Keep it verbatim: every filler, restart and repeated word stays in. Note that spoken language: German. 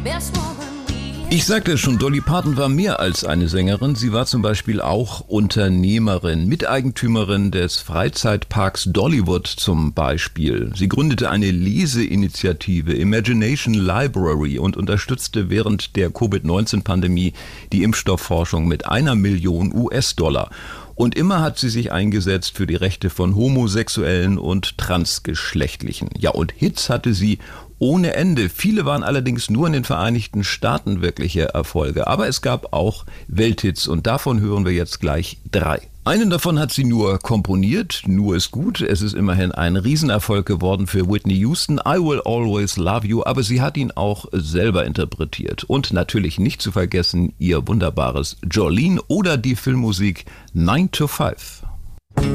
Ich sagte es schon, Dolly Parton war mehr als eine Sängerin. Sie war zum Beispiel auch Unternehmerin, Miteigentümerin des Freizeitparks Dollywood zum Beispiel. Sie gründete eine Leseinitiative, Imagination Library, und unterstützte während der Covid neunzehn Pandemie die Impfstoffforschung mit einer Million U S-Dollar. Und immer hat sie sich eingesetzt für die Rechte von Homosexuellen und Transgeschlechtlichen. Ja, und Hits hatte sie ohne Ende. Viele waren allerdings nur in den Vereinigten Staaten wirkliche Erfolge. Aber es gab auch Welthits und davon hören wir jetzt gleich drei. Einen davon hat sie nur komponiert, nur ist gut. Es ist immerhin ein Riesenerfolg geworden für Whitney Houston, I Will Always Love You, aber sie hat ihn auch selber interpretiert. Und natürlich nicht zu vergessen ihr wunderbares Jolene oder die Filmmusik nine to five.